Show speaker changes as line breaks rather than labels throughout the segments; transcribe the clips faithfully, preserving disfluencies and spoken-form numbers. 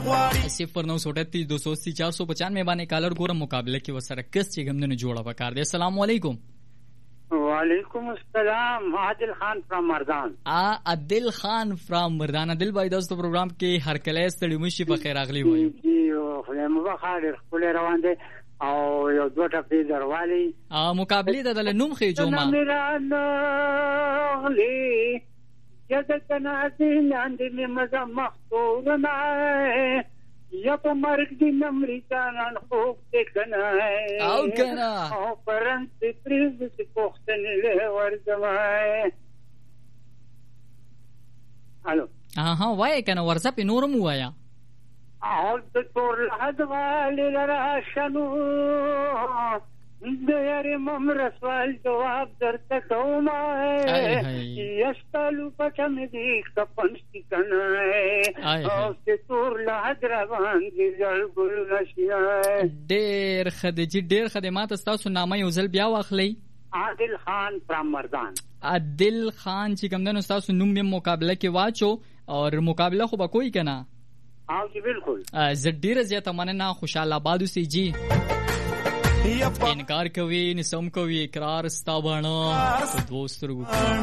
صفر نو سو اٹھتیس دو سو اسی چار سو پچانوے باندې کالر ګورم مقابله کې وسره کس چې ګمندنه جوړه وکړ دي. السلام علیکم.
وعلیکم السلام. عادل خان فرام مردان.
ا عادل خان فرام مردان. عادل بھائی دوستو پروګرام کې هر کله ستړي مشي په خیر اغلی وایو.
جی خدای مو بخیر خپل روان دي او یو دوه ټپې دروالی
ا مقابله د نوم خېجو ما
یادتنا دین اندې مزه مختورنا یا په مرګ دې امریکانان خوب دې کنه
او کنه
او پرنت پریز دې پوښتنې له ورځمای. الو
ها ها وای کنه ورځ په نورم وایا
او د تور لحد والي لرا شنو د یاري ممر سوال جواب درته کوم یستالو پټم دې کپنستی کنه او د تور لحد را باندې ځل ګل نشیا.
ډېر خدای ډېر خدمات تاسو نامه یو ځل بیا واخلئ.
عادل خان فرام مردان.
عادل خان چې کوم دنو تاسو نوم یې مقابله کې واچو او مقابله خو به کوئی کنه.
हाँ जी बिल्कुल.
زډیر زیاته مننه. خوشاله آباد اوسئ جی. انکار کوي نسم کوي اقرار ستا باڼه دوسترو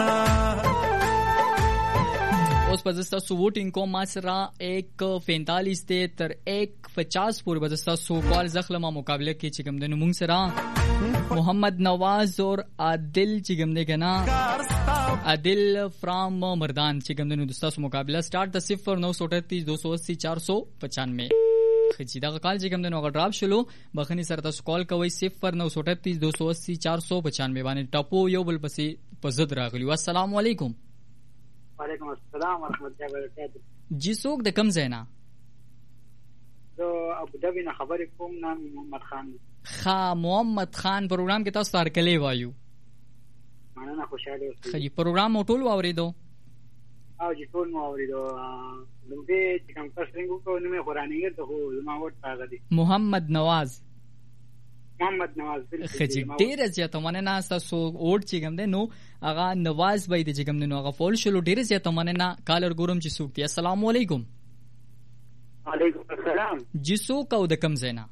اوس په زستا سو ووټینګ کوم ما سره ایک پینتالیس ته تر ایک پچاس پورې په زستا سو کال زخلمه مقابله کې چې کوم دنو مونږ سره محمد نواز اور عادل چې کوم دی کنه عادل فرام مردان چې کوم دنو دستا سو مقابله سٹارټ د صفر نو سو اٹھتیس دو سو اسی چار سو پچانوے. خچی دا کال چې کوم دنو غډراب شلو بخنی سره تاسو کال کوي صفر نو سو اٹھتیس دو سو اسی چار سو پچانوے باندې ټاپو یو بل پسې پزد راغلی. السلام علیکم.
وعلیکم السلام ورحمۃ اللہ وبرکاتہ.
جی څوک د کم ځای نه؟
زه ابو ظبي نه خبرې کوم. نام محمد خان.
خا محمد خان. پروګرام کې تاسو تار کلی وایو.
مننه خوشاله اوسئ.
خی پروګرام ټول واوریدو؟
او جی ټول مو اوریدو. نو دې چې کوم تاسو څنګه کوو نو مې قرآنی ته خو ما وټ راغلی دي.
محمد نواز.
محمد نواز.
خجی ډیر زیاته مننه. تاسو اوټ چې کوم دی نو هغه نواز بای د چې کوم دی نو هغه فول شلو. ډیر زیاته مننه. کالر ګورم چې څوک دی. السلام علیکم.
وعلیکم السلام.
جی څوک او د کم ځای نه؟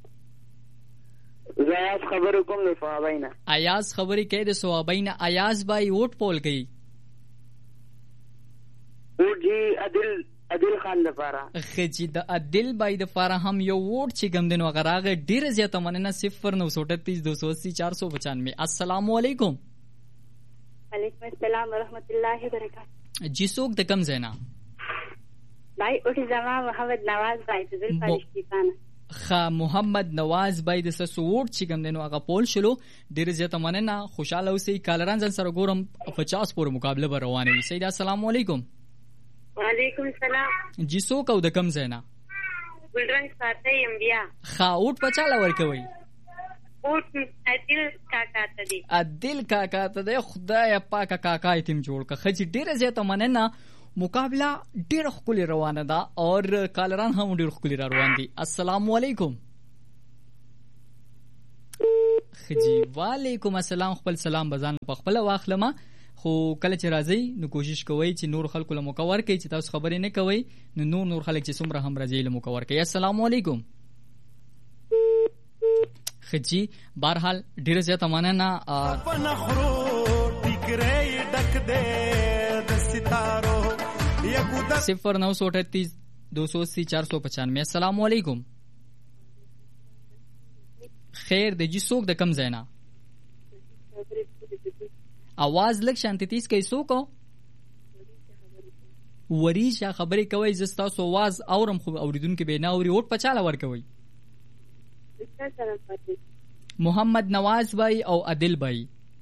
زیاز خبرو کوم د ثوابینا.
ایاز خبرې کوي د ثوابینا. ایاز بای ووټ پول کوي.
او جی عادل عادل خان لپاره.
خجی د عادل بای د فاره هم یو ووټ چې کوم دی نو هغه راغی. ډیر زیاته مننه. صفر نو سو اٹھتیس دو سو اسی چار سو پچانوے. السلام علیکم.
وعلیکم السلام ورحمۃ اللہ وبرکاتہ.
جی څوک د کم ځای نه؟
بھائی اوټی زما محمد نواز بھائی د دل پالشتي خانه.
خا محمد نواز بای د سسو ووټ چې کوم دی نو هغه پول شلو. ډیر زیاته مننه. خوشاله اوسئ. کالران ځل سره ګورم پچاس پورې مقابله به روانه وي. سید السلام علیکم.
وعلیکم السلام.
جی څوک او د کم ځای نه؟
ګلرنګ ساتي ام بیا.
خا اوټ پچاله ورکوي.
اوټ عادل کاکا ته دی.
عادل کاکا ته دی. خدای پاک کاکا ایتم جوړ کا. خجی ډیر زیاته مننه. مقابله ډیر خولي روانه ده او کالران هم ډیر خولي روان دي. السلام علیکم. خجی وعلیکم السلام. خپل سلام بزان په خپل واخلمه خو کله چې راځي نو کوشش کوئ چې نور خلکو له مکور کوي چې تاسو خبرې نه کوئ نو نور نور خلک چې څومره هم راځي له مکور کوي. السلام علیکم. خجی بهرحال ډیر زیاته مننه. صفر نو سو اٹھتیس دو سو اسی چار سو پچانوے. السلام علیکم. خیر د جی څوک د کم ځای نه؟ आवाज لږ شانتی تیز کوي. څوک وریشه خبرې کوي؟ زستا سو आवाज اورم خو اوریدونکو به نه اوري. وټ پچاله ور کوي. محمد نواز بای او عادل بای.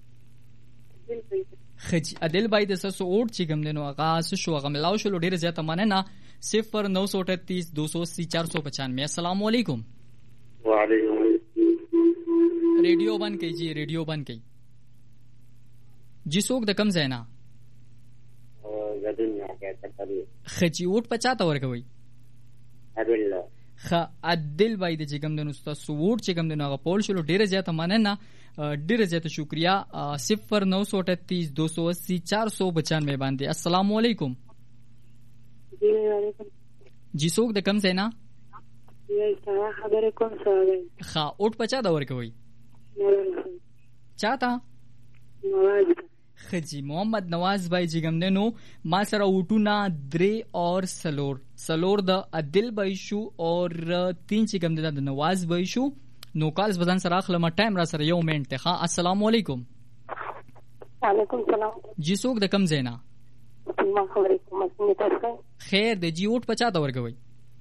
خج عادل بای د سسو اوټ چې کوم دینو اغاز شو غملاو شو. ډیر زیاته مننه. صفر نو سو اٹھتیس دو سو اسی چار سو پچانوے. السلام علیکم.
وعلیکم.
ریڈیو بند کړئ جی. ریڈیو بند کړئ. جی څوک د کم ځای نه؟ خچی ووټ پچاته ورکوي.
عادل
خ عادل بای د چې کوم دنو تاسو ووټ چې کوم دنو هغه پول شلو. ډیره زیاته مننه. ډیره زیاته شکریا. صفر نو سو اٹھتیس دو سو اسی چار سو پچانوے باندې. السلام علیکم.
جی وعلیکم.
جی څوک د کم ځای نه؟
یې سره خبرې کوم سره
ښه اوټ په چا د ورکوي چاته
نواز
خجی محمد نواز بھائی چې کوم دی نو ما سره اوټونه درې اور سلور سلور د عدل بھائی شو اور تین چې کوم دی د نواز بھائی شو نو کالز بدن سره اخلم ټایم را سره یو منټ ته ښه السلام علیکم
وعلیکم السلام
جی څوک د کم زینا
ما خبرې کوم څنګه تاسو
خیر دی جی اوټ په چا د ورکوي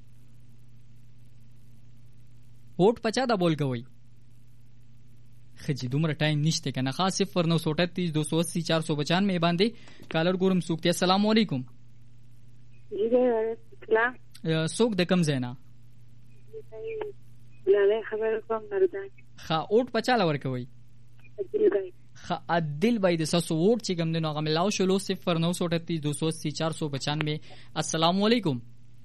اوټ په چا د بول کوي خجی دومره ټایم نشته کنه خاص صفر نو سو اٹھتیس دو سو اسی چار سو پچانوے باندې کالر ګورم سوکته السلام علیکم
جی السلام
سوک د کم زینا
لاله خبر کوم مردان
خا اوټ پچا لور کوي
عدل بھائی
خا عدل بھائی د ساسو ووټ چې کوم دنو هغه ملاو شلو صفر نو سو اٹھتیس دو سو اسی چار سو پچانوے السلام علیکم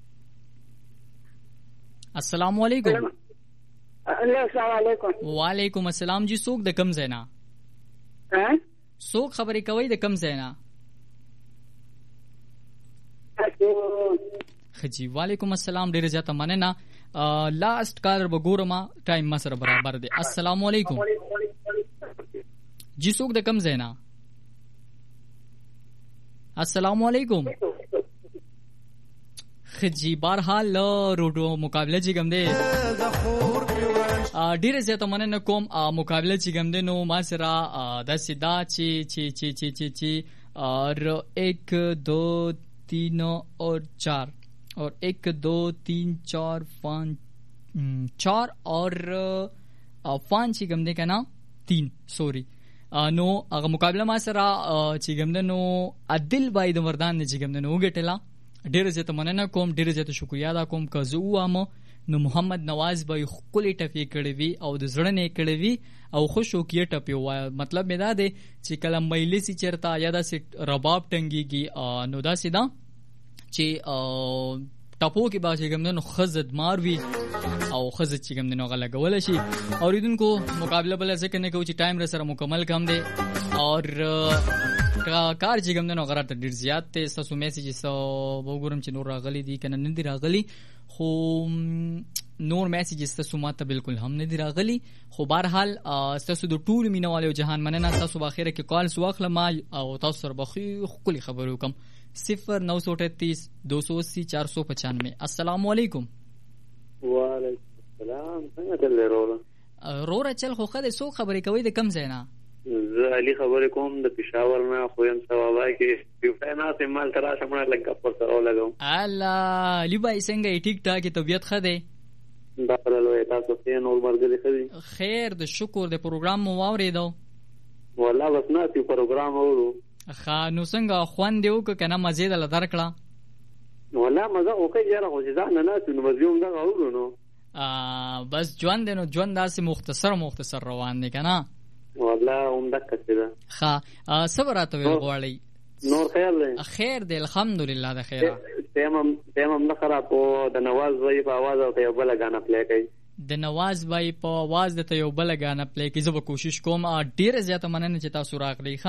السلام علیکم
السلام علیکم
وعلیکم السلام جی سوک د کم زینا
ها
سوک خبرې کوي د کم زینا خجی وعلیکم السلام ډیر زیاته مننه لاست کالر بګورما ټایم ما سره برابر دی السلام علیکم جی سوک د کم زینا السلام علیکم خجی بهرحال روډو مقابله چې کوم دی ډیر زیاته مننه کوم مقابله چې کوم دی نو ما سره د سیدا چې چې چې چې چې چې اور ایک دو تین اور چار اور ایک دو تین چار پانچ چار اور پانچ چې کوم دی کنه تین سوري نو هغه مقابله ما سره چې کوم دی نو عدل بھائی د مردان چې کوم دی نو وګټلا ډیر زیاته مننه کوم ډیر زیاته شکریا دا کوم که زه وامه نو محمد نواز بھائی خپل ټپی کړی وی او د زړه نه کړی وی او خوشو کې ټپی وای مطلب مې دا دی چې کله مېلې سي چرتا یا دا سي رباب ټنګيږي نو دا سي دا چې ټاپو کې باندې کوم نو خزد مار وی او خزد چې کوم نو غلا غول شي اوریدونکو مقابله بل ځکه نه کوي چې ټایم را سره مکمل کم دی اور کار چې کوم نو غراته ډیر زیات ته ساسو میسیج سو وګورم چې نور راغلي دي کنه نه دي راغلي خو نور میسیجز تاسو ماته بالکل هم نه دی راغلي خو بهرحال تاسو د ټول مینوالو جهان مننه تاسو باخره کې کالز واخله ما او تاسو سره بخي خولي خبرو کوم صفر نو سو اٹھتیس دو سو اسی چار سو پچانوے السلام علیکم
وعلیکم السلام څنګه تل رولا
رورا چل خو خدای سو خبرې کوي د کم زینا
زه علي خبرې کوم د پېښور نه خو يم ثوابای کې په نه سیمال ترا سمونه لګا پر سره لګاو
الله علي بھائی څنګه ټیک ټاک طبيعت خده
دا پرلوې تاسو ته نور مرګلي خدي
خیر د شکر د پروګرام مو واورېدو
والله بس نه تی پروګرام اورو
خا نو څنګه خوان دیو کنه مزه دل درکړه
والله مزه اوکې یاره خو ځان نه نه نو مزيوم دا اورو نو
بس ژوند نو ژوند داسې مختصر مختصر روان دي کنه
والله عمدہ کړه
ښه صبر راته غواړي
نور خیر دی
خیر دی الحمدلله د خیره
تمام تمام نه خراب او د نواز بھائی په आवाज او ته بل غانا پلی کوي
د نواز بھائی په आवाज د ته یو بل غانا پلی کوي زه به کوشش کوم ډیر زیاته مننه چې تاسو راغلی